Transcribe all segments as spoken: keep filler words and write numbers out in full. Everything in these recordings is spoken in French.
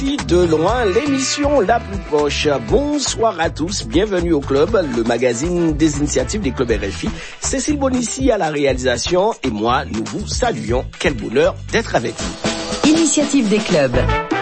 De loin, l'émission la plus proche. Bonsoir à tous, bienvenue au Club, le magazine des initiatives des clubs R F I. Cécile Bonissi à la réalisation et moi, nous vous saluons. Quel bonheur d'être avec vous. Initiative des clubs.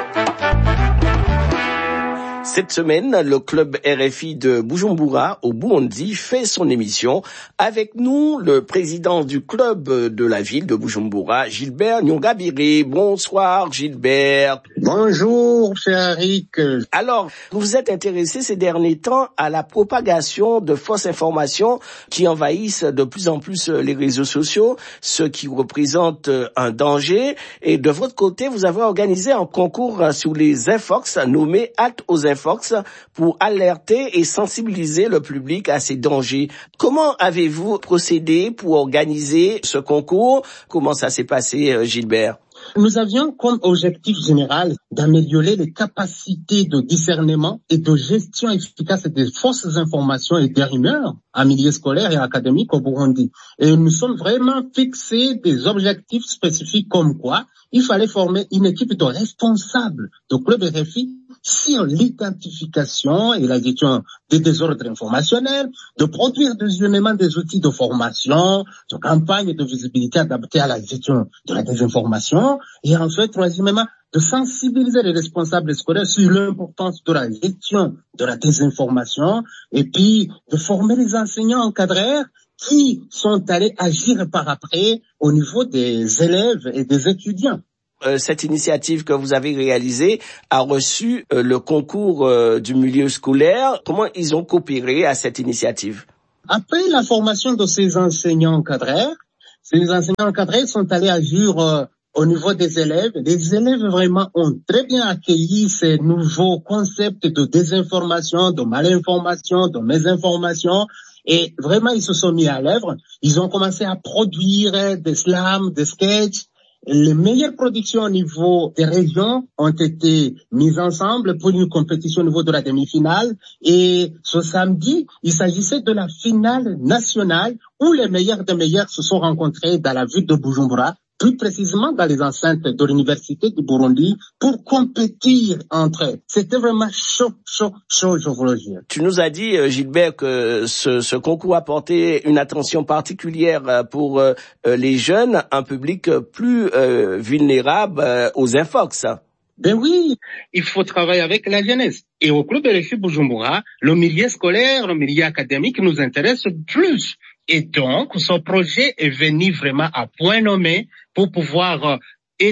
Cette semaine, le club R F I de Bujumbura, au Burundi, fait son émission. Avec nous, le président du club de la ville de Bujumbura, Gilbert Nyongabire. Bonsoir, Gilbert. Bonjour, cher Eric. Alors, vous vous êtes intéressé ces derniers temps à la propagation de fausses informations qui envahissent de plus en plus les réseaux sociaux, ce qui représente un danger. Et de votre côté, vous avez organisé un concours sur les infox nommé Halte aux infox pour alerter et sensibiliser le public à ces dangers. Comment avez-vous procédé pour organiser ce concours? Comment ça s'est passé, Gilbert? Nous avions comme objectif général d'améliorer les capacités de discernement et de gestion efficace des fausses informations et des rumeurs en milieu scolaire et académique au Burundi. Et nous sommes vraiment fixés des objectifs spécifiques comme quoi il fallait former une équipe de responsables de club R F I sur l'identification et la gestion des désordres informationnels, de produire deuxièmement des outils de formation, de campagnes de visibilité adaptées à la gestion de la désinformation, et ensuite, troisièmement, de sensibiliser les responsables scolaires sur l'importance de la gestion de la désinformation, et puis de former les enseignants encadreurs qui sont allés agir par après au niveau des élèves et des étudiants. Euh, cette initiative que vous avez réalisée a reçu euh, le concours euh, du milieu scolaire. Comment ils ont coopéré à cette initiative? Après la formation de ces enseignants encadreurs, ces enseignants encadreurs sont allés agir euh, au niveau des élèves. Les élèves vraiment ont très bien accueilli ces nouveaux concepts de désinformation, de malinformation, de mésinformation. Et vraiment, ils se sont mis à l'œuvre. Ils ont commencé à produire des slams, des sketchs. Les meilleures productions au niveau des régions ont été mises ensemble pour une compétition au niveau de la demi-finale. Et ce samedi, il s'agissait de la finale nationale où les meilleurs des meilleurs se sont rencontrés dans la ville de Bujumbura, plus précisément dans les enceintes de l'université du Burundi, pour compétir entre eux. C'était vraiment chaud, chaud, chaud, je vous le dis. Tu nous as dit, Gilbert, que ce, ce concours apportait une attention particulière pour euh, les jeunes, un public plus euh, vulnérable euh, aux infox. Ben oui, il faut travailler avec la jeunesse. Et au club R F I Bujumbura, le milieu scolaire, le milieu académique nous intéresse plus. Et donc, ce projet est venu vraiment à point nommé pour pouvoir euh,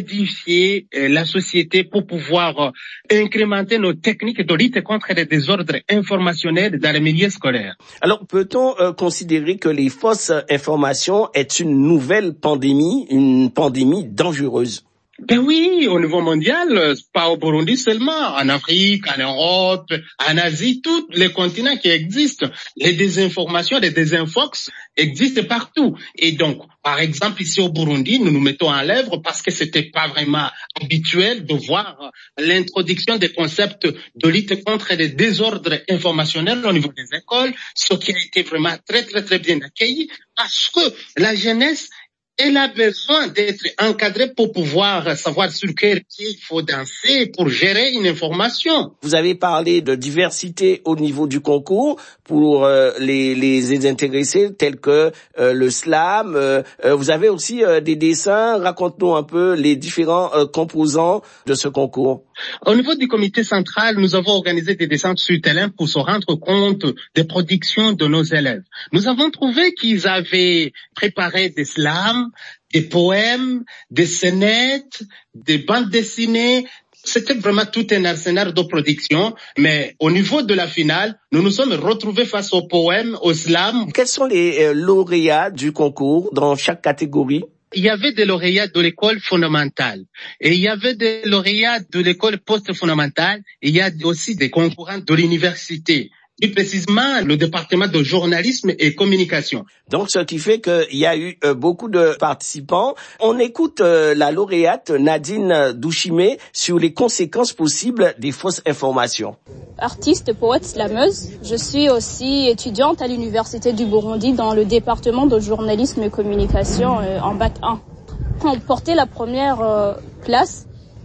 édifier euh, la société, pour pouvoir euh, incrémenter nos techniques de lutte contre les désordres informationnels dans le milieu scolaire. Alors, peut-on euh, considérer que les fausses informations est une nouvelle pandémie, une pandémie dangereuse? Ben oui, au niveau mondial, pas au Burundi seulement, en Afrique, en Europe, en Asie, tous les continents qui existent, les désinformations, les désinfox existent partout. Et donc, par exemple, ici au Burundi, nous nous mettons en l'œuvre parce que c'était pas vraiment habituel de voir l'introduction des concepts de lutte contre les désordres informationnels au niveau des écoles, ce qui a été vraiment très, très, très bien accueilli parce que la jeunesse, elle a besoin d'être encadrée pour pouvoir savoir sur quel pied il faut danser pour gérer une information. Vous avez parlé de diversité au niveau du concours pour euh, les, les intéressés tels que euh, le slam. Euh, vous avez aussi euh, des dessins. Raconte-nous un peu les différents euh, composants de ce concours. Au niveau du comité central, nous avons organisé des descentes sur le terrain pour se rendre compte des productions de nos élèves. Nous avons trouvé qu'ils avaient préparé des slams, des poèmes, des scénettes, des bandes dessinées. C'était vraiment tout un arsenal de production, mais au niveau de la finale, nous nous sommes retrouvés face aux poèmes, aux slams. Quels sont les euh, lauréats du concours dans chaque catégorie? Il y avait des lauréats de l'école fondamentale et il y avait des lauréats de l'école post-fondamentale et il y a aussi des concurrents de l'université. Plus précisément, le département de journalisme et communication. Donc, ce qui fait qu'il y a eu euh, beaucoup de participants. On écoute euh, la lauréate Nadine Douchimé sur les conséquences possibles des fausses informations. Artiste, poète, slameuse, je suis aussi étudiante à l'Université du Burundi dans le département de journalisme et communication euh, en bac un. On portait la première euh, classe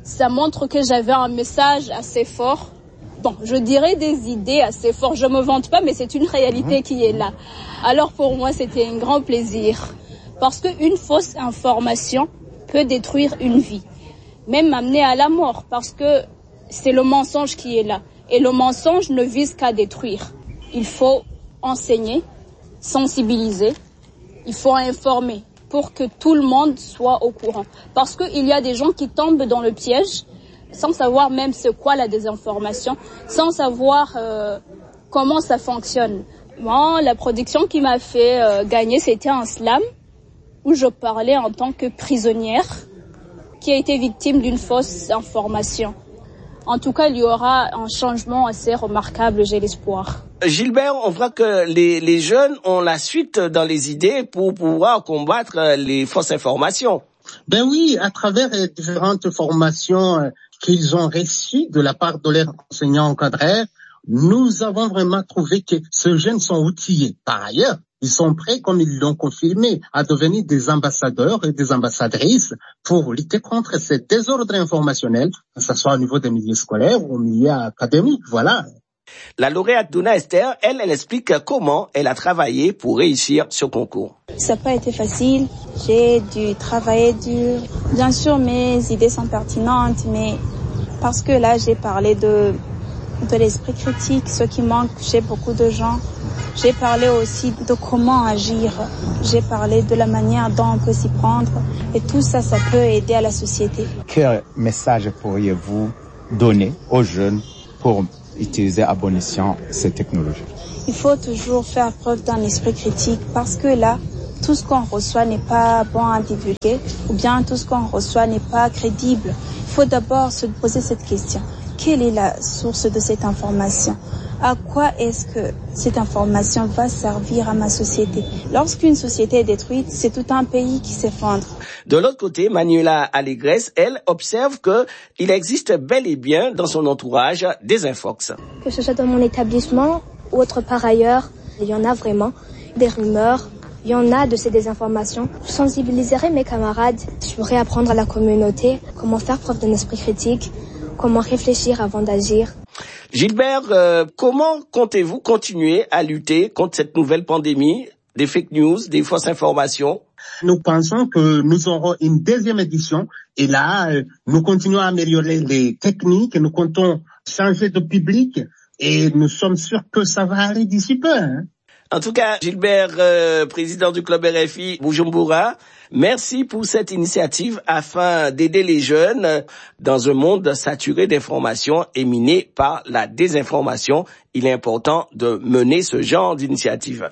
Ça montre que j'avais un message assez fort. Bon, je dirais des idées assez fortes. Je me vante pas, mais c'est une réalité qui est là. Alors pour moi, c'était un grand plaisir. Parce qu'une fausse information peut détruire une vie. Même m'amener à la mort. Parce que c'est le mensonge qui est là. Et le mensonge ne vise qu'à détruire. Il faut enseigner, sensibiliser. Il faut informer pour que tout le monde soit au courant. Parce qu'il y a des gens qui tombent dans le piège sans savoir même c'est quoi la désinformation, sans savoir euh, comment ça fonctionne. Moi, la production qui m'a fait euh, gagner, c'était un slam où je parlais en tant que prisonnière qui a été victime d'une fausse information. En tout cas, il y aura un changement assez remarquable, j'ai l'espoir. Gilbert, on voit que les, les jeunes ont la suite dans les idées pour pouvoir combattre les fausses informations. Ben oui, à travers les différentes formations qu'ils ont reçues de la part de leurs enseignants encadreurs, nous avons vraiment trouvé que ces jeunes sont outillés. Par ailleurs, ils sont prêts, comme ils l'ont confirmé, à devenir des ambassadeurs et des ambassadrices pour lutter contre ces désordres informationnels, que ce soit au niveau des milieux scolaires ou au milieu académique. Voilà. La lauréate Donna Esther, elle, elle explique comment elle a travaillé pour réussir ce concours. Ça n'a pas été facile. J'ai dû travailler dur. Bien sûr, mes idées sont pertinentes, mais parce que là, j'ai parlé de, de l'esprit critique, ce qui manque chez beaucoup de gens. J'ai parlé aussi de comment agir. J'ai parlé de la manière dont on peut s'y prendre. Et tout ça, ça peut aider à la société. Quel message pourriez-vous donner aux jeunes pour utiliser à bon escient ces technologies? Il faut toujours faire preuve d'un esprit critique parce que là, tout ce qu'on reçoit n'est pas bon à divulguer ou bien tout ce qu'on reçoit n'est pas crédible. Il faut d'abord se poser cette question. Quelle est la source de cette information? À quoi est-ce que cette information va servir à ma société? Lorsqu'une société est détruite, c'est tout un pays qui s'effondre. De l'autre côté, Manuela Allegresse, elle, observe que il existe bel et bien dans son entourage des infox. Que ce soit dans mon établissement ou autre part ailleurs, il y en a vraiment des rumeurs, il y en a de ces désinformations. Je sensibiliserai mes camarades, je ferai apprendre à la communauté comment faire preuve d'un esprit critique, comment réfléchir avant d'agir. Gilbert, euh, comment comptez-vous continuer à lutter contre cette nouvelle pandémie des fake news, des fausses informations? Nous pensons que nous aurons une deuxième édition et là, euh, nous continuons à améliorer les techniques, nous comptons changer de public et nous sommes sûrs que ça va aller d'ici peu. Hein. En tout cas, Gilbert, euh, président du club R F I Bujumbura, merci pour cette initiative afin d'aider les jeunes dans un monde saturé d'informations et miné par la désinformation. Il est important de mener ce genre d'initiative.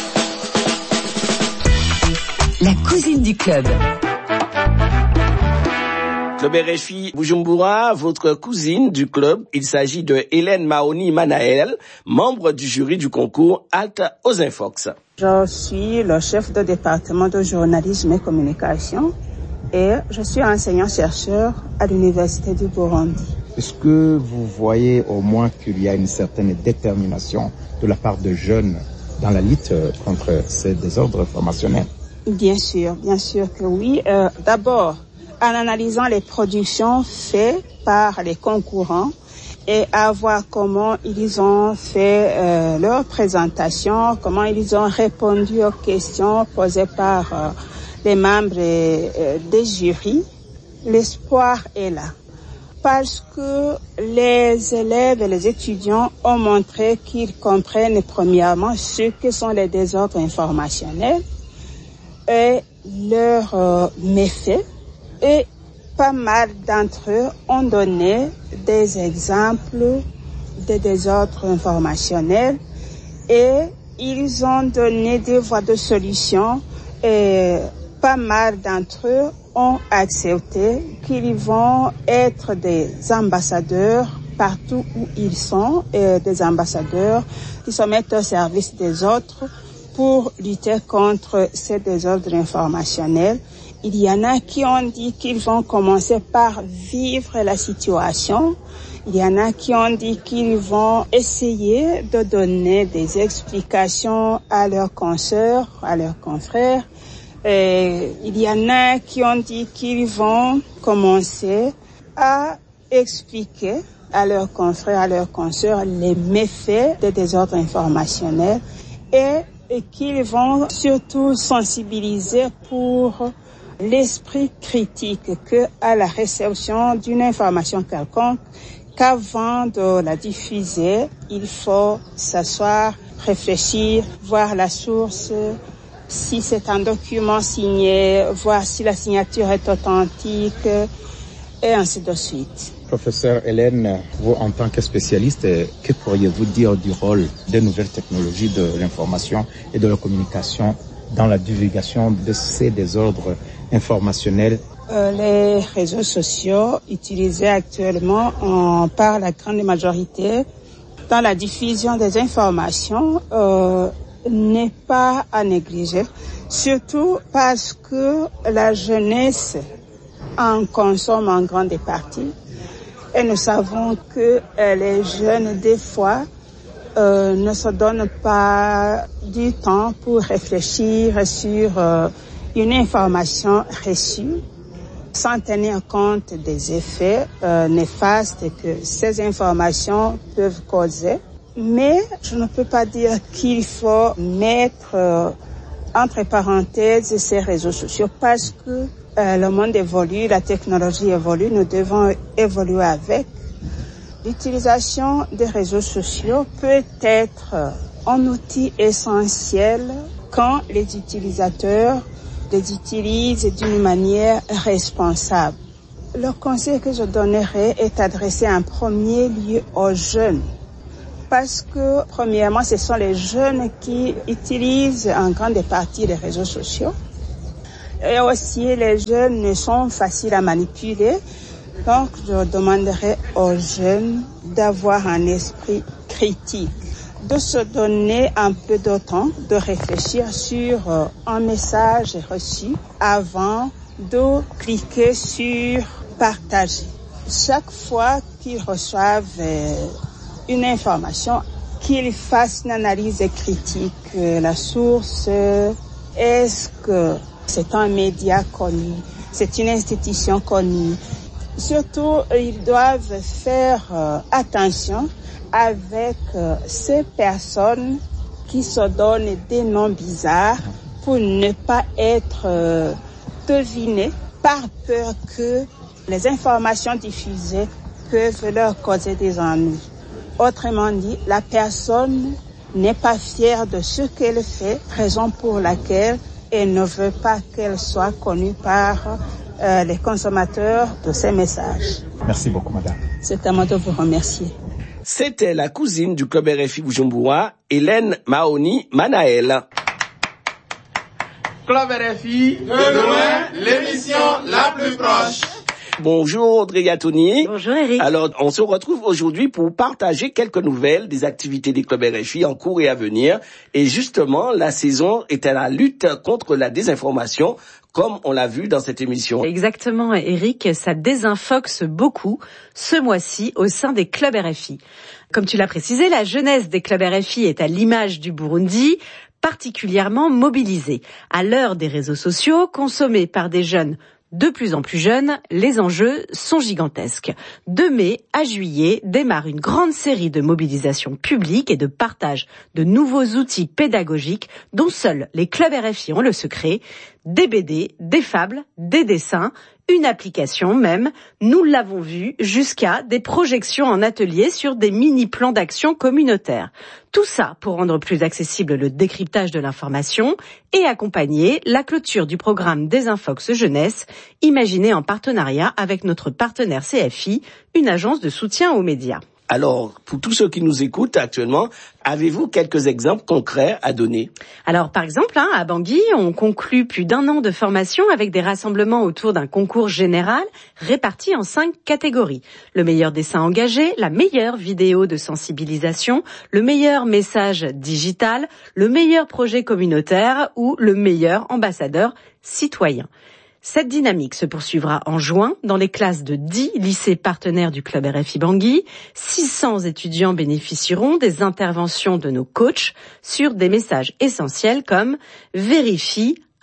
La cousine du club. Club R F I Bujumbura, votre cousine du club, il s'agit de Hélène Mahoni Manaël, membre du jury du concours Halte aux Infox. Je suis le chef de département de journalisme et communication et je suis enseignant-chercheur à l'Université du Burundi. Est-ce que vous voyez au moins qu'il y a une certaine détermination de la part de jeunes dans la lutte contre ces désordres informationnels? Bien sûr, bien sûr que oui. Euh, d'abord, en analysant les productions faites par les concurrents et à voir comment ils ont fait euh, leur présentation, comment ils ont répondu aux questions posées par euh, les membres euh, des jurys, l'espoir est là. Parce que les élèves et les étudiants ont montré qu'ils comprennent premièrement ce que sont les désordres informationnels et leurs euh, méfaits. Et pas mal d'entre eux ont donné des exemples de désordres informationnels et ils ont donné des voies de solution et pas mal d'entre eux ont accepté qu'ils vont être des ambassadeurs partout où ils sont, et des ambassadeurs qui se mettent au service des autres pour lutter contre ces désordres informationnels. Il y en a qui ont dit qu'ils vont commencer par vivre la situation. Il y en a qui ont dit qu'ils vont essayer de donner des explications à leurs consoeurs, à leurs confrères. Et il y en a qui ont dit qu'ils vont commencer à expliquer à leurs confrères, à leurs consoeurs les méfaits des désordres informationnels et, et qu'ils vont surtout sensibiliser pour l'esprit critique que à la réception d'une information quelconque, qu'avant de la diffuser, il faut s'asseoir, réfléchir, voir la source, si c'est un document signé, voir si la signature est authentique, et ainsi de suite. Professeur Hélène, vous en tant que spécialiste, que pourriez-vous dire du rôle des nouvelles technologies de l'information et de la communication dans la divulgation de ces désordres informationnels? Euh, les réseaux sociaux utilisés actuellement en, par la grande majorité dans la diffusion des informations euh, n'est pas à négliger, surtout parce que la jeunesse en consomme en grande partie. Et nous savons que euh, les jeunes, des fois, euh, ne se donnent pas du temps pour réfléchir sur euh, une information reçue, sans tenir compte des effets euh, néfastes que ces informations peuvent causer. Mais je ne peux pas dire qu'il faut mettre euh, entre parenthèses ces réseaux sociaux parce que euh, le monde évolue, la technologie évolue, nous devons évoluer avec. L'utilisation des réseaux sociaux peut être un outil essentiel quand les utilisateurs les utilisent d'une manière responsable. Le conseil que je donnerai est adressé en premier lieu aux jeunes. Parce que, premièrement, ce sont les jeunes qui utilisent en grande partie les réseaux sociaux. Et aussi, les jeunes sont faciles à manipuler. Donc, je demanderai aux jeunes d'avoir un esprit critique, de se donner un peu de temps, de réfléchir sur un message reçu avant de cliquer sur « partager ». Chaque fois qu'ils reçoivent une information, qu'ils fassent une analyse critique. La source, est-ce que c'est un média connu, c'est une institution connue? Surtout, ils doivent faire euh, attention avec euh, ces personnes qui se donnent des noms bizarres pour ne pas être euh, devinés par peur que les informations diffusées peuvent leur causer des ennuis. Autrement dit, la personne n'est pas fière de ce qu'elle fait, raison pour laquelle elle ne veut pas qu'elle soit connue par euh, les consommateurs de ces messages. Merci beaucoup, madame. C'est à moi de vous remercier. C'était la cousine du Club R F I Bujumbura, Hélène Mahoni Manaël. Club R F I, de loin, l'émission la plus proche. Bonjour Audrey Gatoni. Bonjour Eric. Alors, on se retrouve aujourd'hui pour partager quelques nouvelles des activités des clubs R F I en cours et à venir. Et justement, la saison est à la lutte contre la désinformation, comme on l'a vu dans cette émission. Exactement, Eric, ça désinfoxe beaucoup ce mois-ci au sein des clubs R F I. Comme tu l'as précisé, la jeunesse des clubs R F I est à l'image du Burundi, particulièrement mobilisée. À l'heure des réseaux sociaux, consommés par des jeunes de plus en plus jeunes, les enjeux sont gigantesques. De mai à juillet démarre une grande série de mobilisations publiques et de partage de nouveaux outils pédagogiques dont seuls les clubs R F I ont le secret. Des B D, des fables, des dessins, une application même, nous l'avons vu, jusqu'à des projections en atelier sur des mini-plans d'action communautaires. Tout ça pour rendre plus accessible le décryptage de l'information et accompagner la clôture du programme Désinfox Jeunesse, imaginé en partenariat avec notre partenaire C F I, une agence de soutien aux médias. Alors, pour tous ceux qui nous écoutent actuellement, avez-vous quelques exemples concrets à donner? Alors, par exemple, hein, à Bangui, on conclut plus d'un an de formation avec des rassemblements autour d'un concours général réparti en cinq catégories. Le meilleur dessin engagé, la meilleure vidéo de sensibilisation, le meilleur message digital, le meilleur projet communautaire ou le meilleur ambassadeur citoyen. Cette dynamique se poursuivra en juin dans les classes de dix lycées partenaires du Club R F I Bangui. six cents étudiants bénéficieront des interventions de nos coachs sur des messages essentiels comme « Vérifie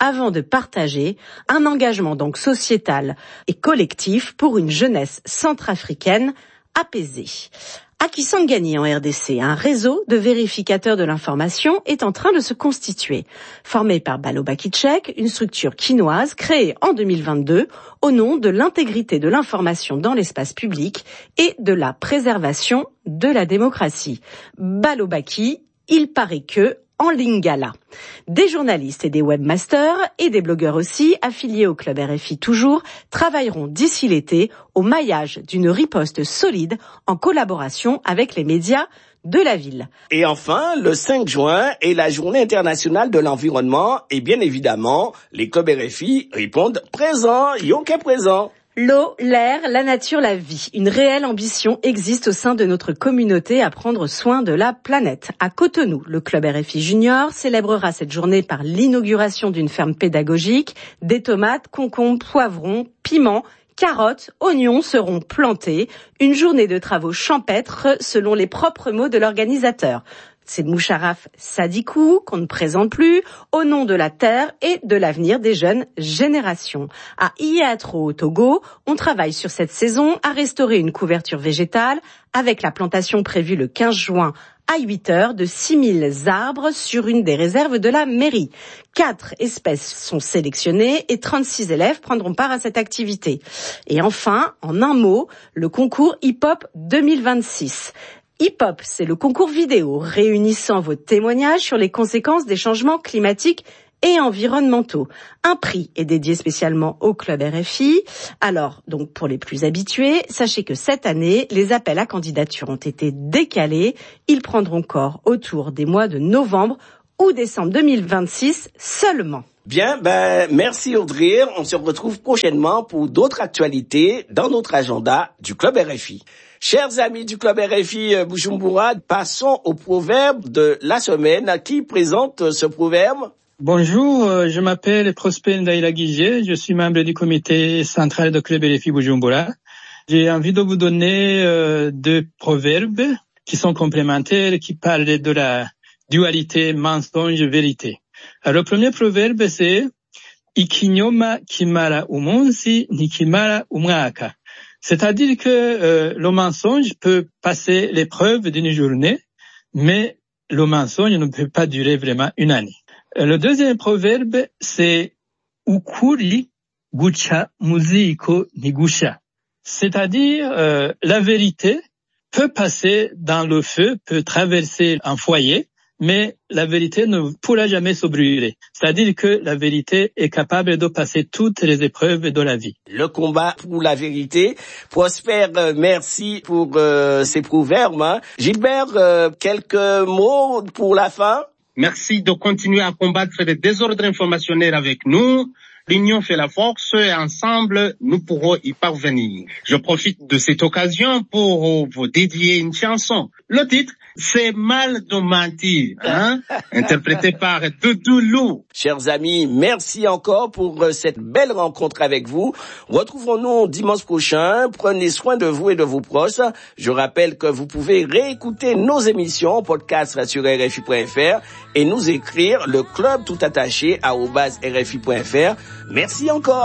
avant de partager un engagement donc sociétal et collectif pour une jeunesse centrafricaine apaisée. À Kisangani en R D C, un réseau de vérificateurs de l'information est en train de se constituer. Formé par Baloba Kitchek, une structure quinoise créée en deux mille vingt-deux au nom de l'intégrité de l'information dans l'espace public et de la préservation de la démocratie. Balobaki, il paraît que en Lingala. Des journalistes et des webmasters et des blogueurs aussi, affiliés au Club R F I toujours, travailleront d'ici l'été au maillage d'une riposte solide en collaboration avec les médias de la ville. Et enfin, le cinq juin est la journée internationale de l'environnement et bien évidemment, les Clubs R F I répondent présent, yoké présent. L'eau, l'air, la nature, la vie. Une réelle ambition existe au sein de notre communauté à prendre soin de la planète. À Cotonou, le Club R F I Junior célébrera cette journée par l'inauguration d'une ferme pédagogique. Des tomates, concombres, poivrons, piments, carottes, oignons seront plantés. Une journée de travaux champêtres selon les propres mots de l'organisateur. C'est Moucharaf Sadikou, qu'on ne présente plus, au nom de la terre et de l'avenir des jeunes générations. À Iatro, au Togo, on travaille sur cette saison à restaurer une couverture végétale avec la plantation prévue le quinze juin à huit heures de six mille arbres sur une des réserves de la mairie. Quatre espèces sont sélectionnées et trente-six élèves prendront part à cette activité. Et enfin, en un mot, le concours hip-hop deux mille vingt-six. Hip-hop, c'est le concours vidéo réunissant vos témoignages sur les conséquences des changements climatiques et environnementaux. Un prix est dédié spécialement au Club R F I. Alors, donc pour les plus habitués, sachez que cette année, les appels à candidature ont été décalés. Ils prendront corps autour des mois de novembre ou décembre deux mille vingt-six seulement. Bien, ben merci Audrey. On se retrouve prochainement pour d'autres actualités dans notre agenda du Club R F I. Chers amis du Club R F I Bujumbura, passons au proverbe de la semaine. Qui présente ce proverbe? Bonjour, je m'appelle Prosper Ndaïla Guigé, je suis membre du comité central du Club R F I Bujumbura. J'ai envie de vous donner euh, deux proverbes qui sont complémentaires, qui parlent de la dualité mensonge-vérité. Alors, le premier proverbe, c'est « Ikinyoma kimara umunsi ni kimara umwaka ». C'est-à-dire que euh, le mensonge peut passer l'épreuve d'une journée, mais le mensonge ne peut pas durer vraiment une année. Le deuxième proverbe, c'est « Ukuri gucha muziko nigusha ». C'est-à-dire, euh, la vérité peut passer dans le feu, peut traverser un foyer, mais la vérité ne pourra jamais se brûler. C'est-à-dire que la vérité est capable de passer toutes les épreuves de la vie. Le combat pour la vérité. Prosper, euh, merci pour euh, ces proverbes. Hein. Gilbert, euh, quelques mots pour la fin? Merci de continuer à combattre les désordres informationnels avec nous. L'union fait la force et ensemble, nous pourrons y parvenir. Je profite de cette occasion pour vous dédier une chanson. Le titre, c'est Mal de mentir, hein, interprété par Doudou Lou. Chers amis, merci encore pour cette belle rencontre avec vous. Retrouvons-nous dimanche prochain. Prenez soin de vous et de vos proches. Je rappelle que vous pouvez réécouter nos émissions podcast sur R F I point F R et nous écrire le club tout attaché arobase R F I point F R. Merci encore.